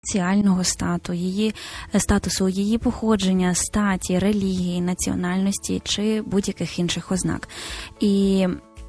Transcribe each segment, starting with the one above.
соціального статусу, її походження, статі, релігії, національності чи будь-яких інших ознак. І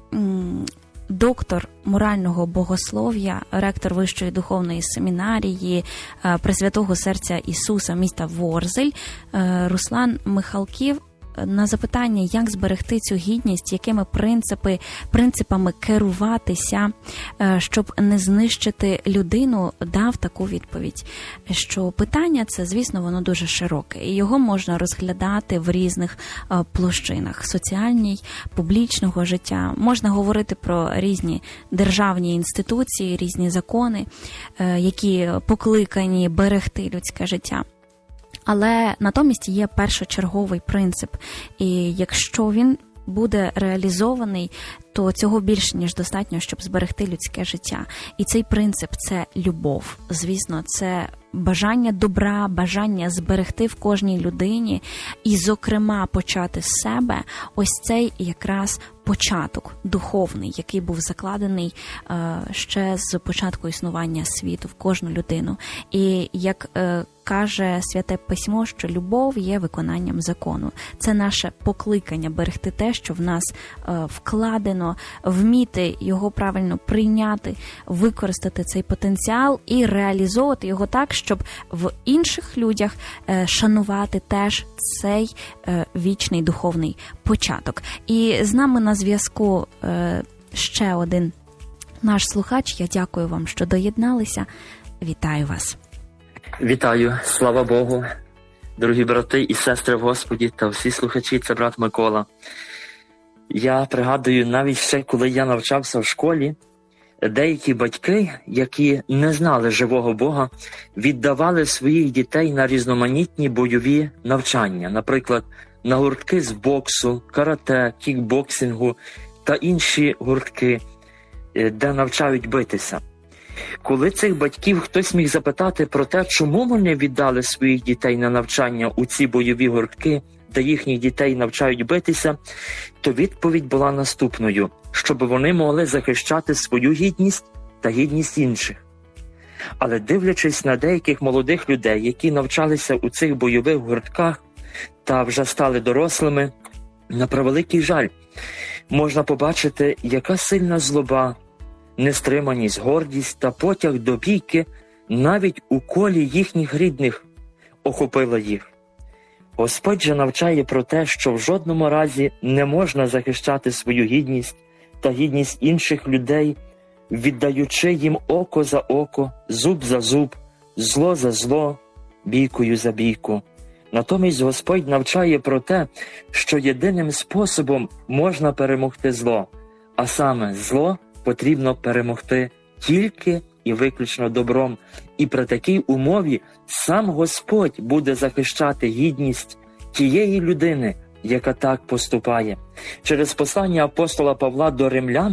доктор морального богослов'я, ректор Вищої духовної семінарії Пресвятого Серця Ісуса міста Ворзель Руслан Михалків на запитання, як зберегти цю гідність, якими принципами керуватися, щоб не знищити людину, дав таку відповідь, що питання це, звісно, воно дуже широке, і його можна розглядати в різних площинах: соціальній, публічного життя. Можна говорити про різні державні інституції, різні закони, які покликані берегти людське життя. Але натомість є першочерговий принцип, і якщо він буде реалізований, то цього більше, ніж достатньо, щоб зберегти людське життя. І цей принцип – це любов. Звісно, це бажання добра, бажання зберегти в кожній людині і, зокрема, почати з себе. Ось цей якраз початок духовний, який був закладений ще з початку існування світу в кожну людину. І як каже Святе Письмо, що любов є виконанням закону. Це наше покликання берегти те, що в нас вкладено, вміти його правильно прийняти, використати цей потенціал і реалізовувати його так, щоб в інших людях шанувати теж цей вічний духовний початок. І з нами на зв'язку ще один наш слухач. Я дякую вам, що доєдналися. Вітаю вас. Вітаю, слава Богу, дорогі брати і сестри в Господі та всі слухачі, це брат Микола. Я пригадую, навіть ще коли я навчався в школі, деякі батьки, які не знали живого Бога, віддавали своїх дітей на різноманітні бойові навчання, наприклад, на гуртки з боксу, карате, кікбоксингу та інші гуртки, де навчають битися. Коли цих батьків хтось міг запитати про те, чому вони віддали своїх дітей на навчання у ці бойові гуртки, де їхніх дітей навчають битися, то відповідь була наступною: щоб вони могли захищати свою гідність та гідність інших. Але дивлячись на деяких молодих людей, які навчалися у цих бойових гуртках та вже стали дорослими, на превеликий жаль, можна побачити, яка сильна злоба, нестриманість, гордість та потяг до бійки навіть у колі їхніх рідних охопила їх. Господь же навчає про те, що в жодному разі не можна захищати свою гідність та гідність інших людей, віддаючи їм око за око, зуб за зуб, зло за зло, бійкою за бійку. Натомість Господь навчає про те, що єдиним способом можна перемогти зло, а саме зло потрібно перемогти тільки і виключно добром. І при такій умові сам Господь буде захищати гідність тієї людини, яка так поступає. Через послання апостола Павла до Римлян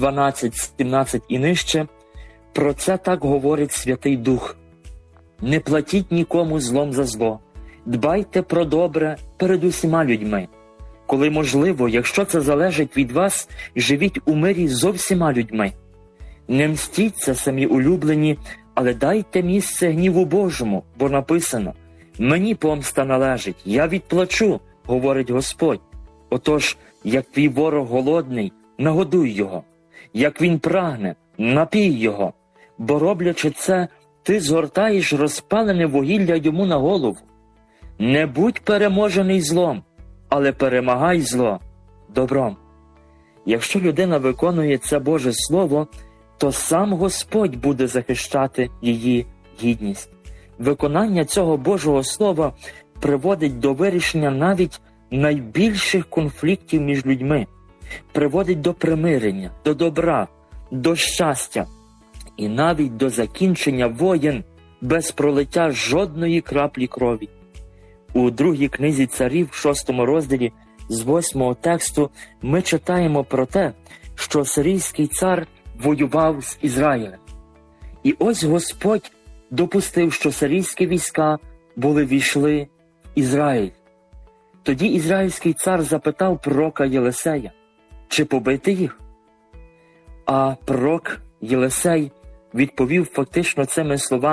12:17 і нижче про це так говорить Святий Дух: «Не платіть нікому злом за зло, дбайте про добре перед усіма людьми. Коли можливо, якщо це залежить від вас, живіть у мирі зо всіма людьми. Не мстіться самі улюблені, але дайте місце гніву Божому, бо написано: «Мені помста належить, я відплачу», – говорить Господь. Отож, як твій ворог голодний, нагодуй його, як він прагне, напій його, бо роблячи це, ти згортаєш розпалене вугілля йому на голову. Не будь переможений злом, але перемагай зло добром. Якщо людина виконує це Боже Слово, то сам Господь буде захищати її гідність. Виконання цього Божого Слова приводить до вирішення навіть найбільших конфліктів між людьми, приводить до примирення, до добра, до щастя і навіть до закінчення воєн без пролиття жодної краплі крові. У другій книзі Царів, 6 розділі, з 8 тексту, ми читаємо про те, що сирійський цар воював з Ізраїлем. І ось Господь допустив, що сирійські війська війшли в Ізраїль. Тоді ізраїльський цар запитав пророка Єлисея, чи побити їх? А пророк Єлисей відповів фактично цими словами: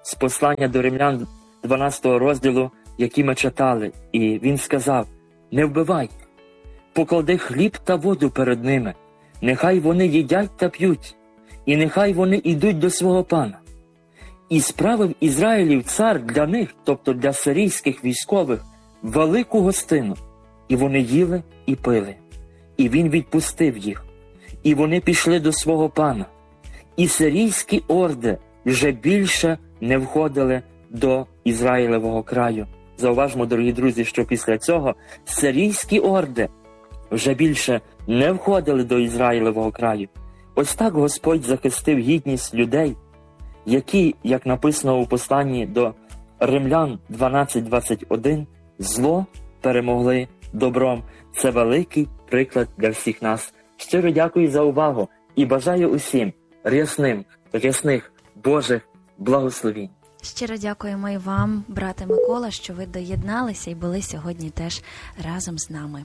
з послання до Римлян 12 розділу, який ми читали. І він сказав: «Не вбивай, поклади хліб та воду перед ними, нехай вони їдять та п'ють, і нехай вони йдуть до свого пана». І справив Ізраїлів цар для них, тобто для сирійських військових, велику гостину. І вони їли і пили. І він відпустив їх. І вони пішли до свого пана. І сирійські орди вже більше не входили до Ізраїлевого краю. Зауважмо, дорогі друзі, що після цього сирійські орди вже більше не входили до Ізраїлевого краю. Ось так Господь захистив гідність людей, які, як написано у посланні до Римлян 12:21, зло перемогли добром. Це великий приклад для всіх нас. Щиро дякую за увагу і бажаю усім рясних Божих благословінь. Щиро дякуємо і вам, брате Микола, що ви доєдналися і були сьогодні теж разом з нами.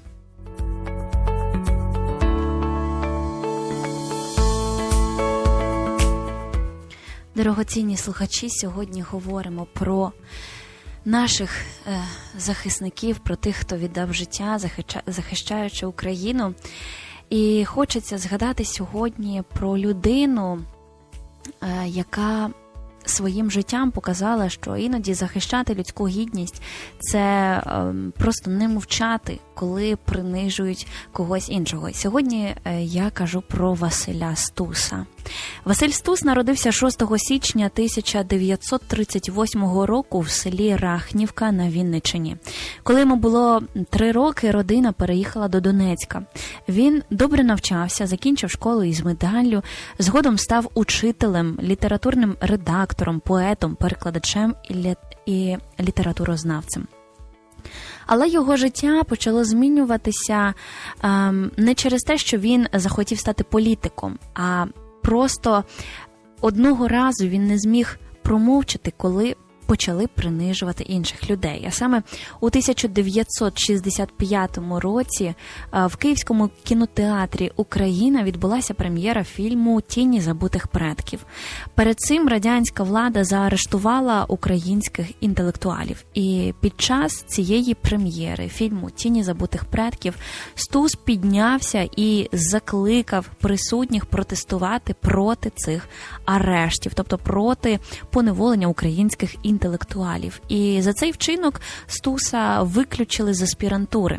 Дорогоцінні слухачі, сьогодні говоримо про наших захисників, про тих, хто віддав життя, захищаючи Україну. І хочеться згадати сьогодні про людину, яка своїм життям показала, що іноді захищати людську гідність – це просто не мовчати, коли принижують когось іншого. Сьогодні я кажу про Василя Стуса. Василь Стус народився 6 січня 1938 року в селі Рахнівка на Вінниччині. Коли йому було 3 роки, родина переїхала до Донецька. Він добре навчався, закінчив школу із медаллю, згодом став учителем, літературним редактором, поетом, перекладачем і літературознавцем. Але його життя почало змінюватися не через те, що він захотів стати політиком, а просто одного разу він не зміг промовчати, коли почали принижувати інших людей. А саме у 1965 році в Київському кінотеатрі «Україна» відбулася прем'єра фільму «Тіні забутих предків». Перед цим радянська влада заарештувала українських інтелектуалів. І під час цієї прем'єри фільму «Тіні забутих предків» Стус піднявся і закликав присутніх протестувати проти цих арештів, тобто проти поневолення українських інтелектуалів. І за цей вчинок Стуса виключили з аспірантури.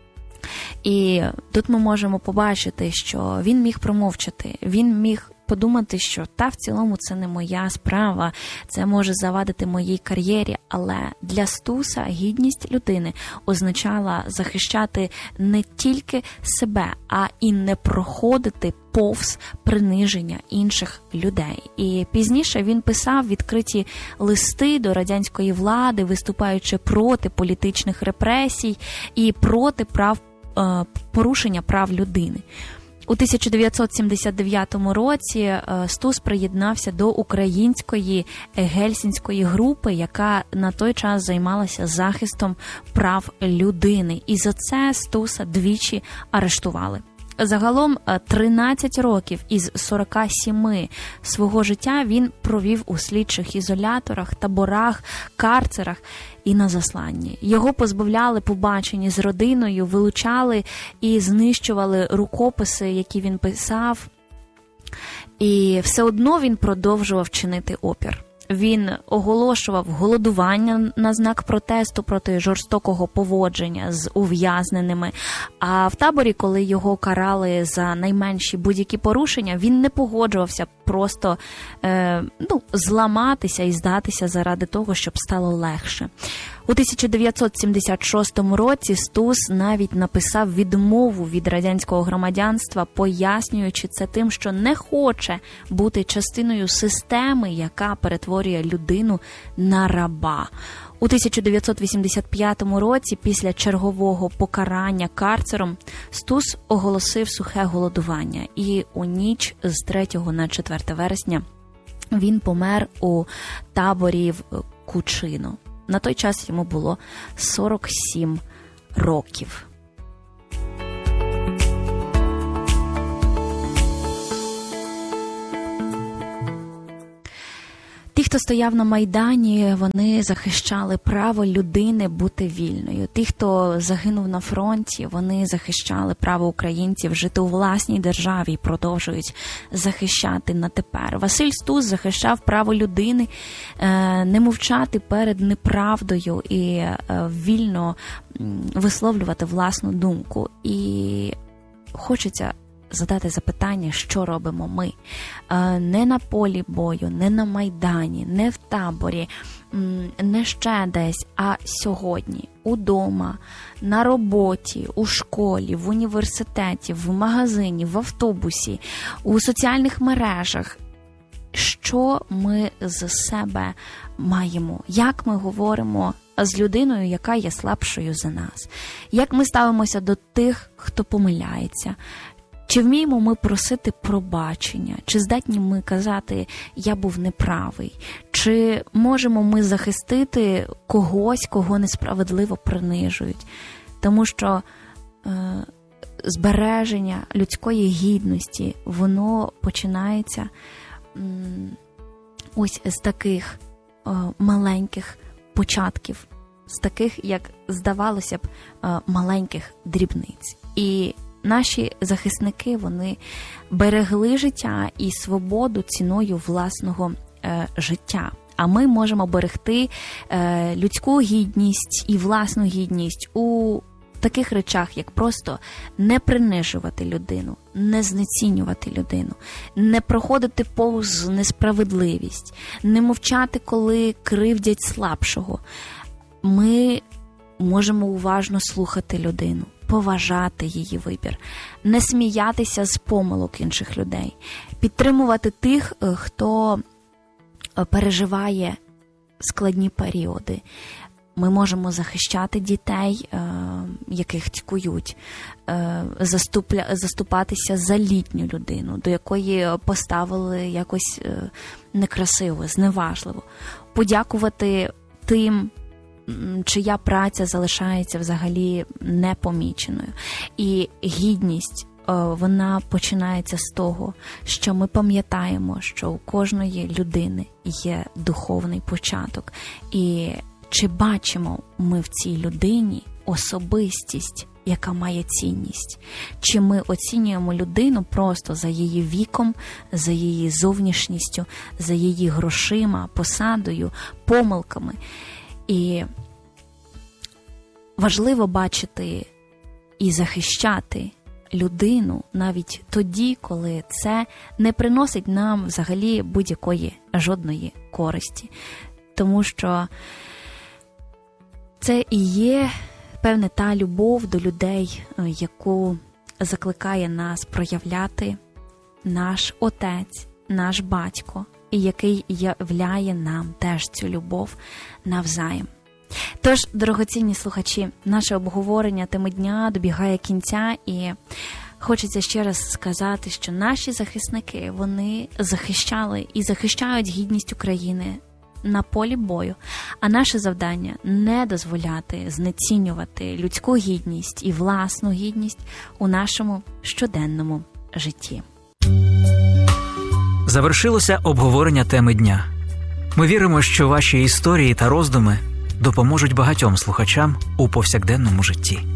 І тут ми можемо побачити, що він міг промовчати, він міг подумати, що в цілому це не моя справа, це може завадити моїй кар'єрі, але для Стуса гідність людини означала захищати не тільки себе, а і не проходити повз приниження інших людей. І пізніше він писав відкриті листи до радянської влади, виступаючи проти політичних репресій і проти порушення прав людини. У 1979 році Стус приєднався до української гельсінської групи, яка на той час займалася захистом прав людини. І за це Стуса двічі арештували. Загалом 13 років із 47 свого життя він провів у слідчих ізоляторах, таборах, карцерах і на засланні. Його позбавляли побачень з родиною, вилучали і знищували рукописи, які він писав. І все одно він продовжував чинити опір. Він оголошував голодування на знак протесту проти жорстокого поводження з ув'язненими. А в таборі, коли його карали за найменші будь-які порушення, він не погоджувався просто зламатися і здатися заради того, щоб стало легше. У 1976 році Стус навіть написав відмову від радянського громадянства, пояснюючи це тим, що не хоче бути частиною системи, яка перетворює людину на раба. У 1985 році, після чергового покарання карцером, Стус оголосив сухе голодування. І у ніч з 3 на 4 вересня він помер у таборі в Кучино. На той час йому було 47 років. Ті, хто стояв на Майдані, вони захищали право людини бути вільною. Ті, хто загинув на фронті, вони захищали право українців жити у власній державі і продовжують захищати на тепер. Василь Стус захищав право людини не мовчати перед неправдою і вільно висловлювати власну думку. І хочеться задати запитання, що робимо ми. Не на полі бою, не на Майдані, не в таборі, не ще десь, а сьогодні, удома, на роботі, у школі, в університеті, в магазині, в автобусі, у соціальних мережах. Що ми з себе маємо? Як ми говоримо з людиною, яка є слабшою за нас? Як ми ставимося до тих, хто помиляється? Чи вміємо ми просити пробачення? Чи здатні ми казати «я був неправий»? Чи можемо ми захистити когось, кого несправедливо принижують? Тому що збереження людської гідності, воно починається ось з таких маленьких початків, з таких, як здавалося б, маленьких дрібниць. І наші захисники, вони берегли життя і свободу ціною власного життя. А ми можемо берегти людську гідність і власну гідність у таких речах, як просто не принижувати людину, не знецінювати людину, не проходити повз несправедливість, не мовчати, коли кривдять слабшого. Ми можемо уважно слухати людину, поважати її вибір, не сміятися з помилок інших людей, підтримувати тих, хто переживає складні періоди. Ми можемо захищати дітей, яких цькують, заступатися за літню людину, до якої поставили якось некрасиво, зневажливо, подякувати тим, чия праця залишається взагалі непоміченою. І гідність, вона починається з того, що ми пам'ятаємо, що у кожної людини є духовний початок. І чи бачимо ми в цій людині особистість, яка має цінність? Чи ми оцінюємо людину просто за її віком, за її зовнішністю, за її грошима, посадою, помилками? І важливо бачити і захищати людину навіть тоді, коли це не приносить нам взагалі будь-якої жодної користі. Тому що це і є, певне, та любов до людей, яку закликає нас проявляти наш Отець, наш Батько, і який являє нам теж цю любов навзаєм. Тож, дорогоцінні слухачі, наше обговорення теми дня добігає кінця, і хочеться ще раз сказати, що наші захисники, вони захищали і захищають гідність України на полі бою, а наше завдання – не дозволяти знецінювати людську гідність і власну гідність у нашому щоденному житті. Завершилося обговорення теми дня. Ми віримо, що ваші історії та роздуми допоможуть багатьом слухачам у повсякденному житті.